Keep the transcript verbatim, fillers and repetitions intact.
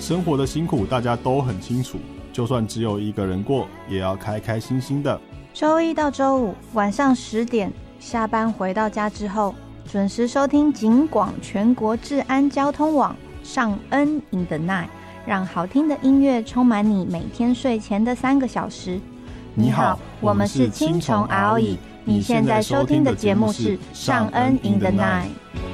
生活的辛苦大家都很清楚，就算只有一个人过，也要开开心心的。 周一到周五晚上十点，下班回到家之后，准时收听警广全国治安交通网上恩 in the night， 让好听的音乐充满你每天睡前的三个小时。你好，我们是青虫 R O E， 你现在收听的节目是上恩 in the night。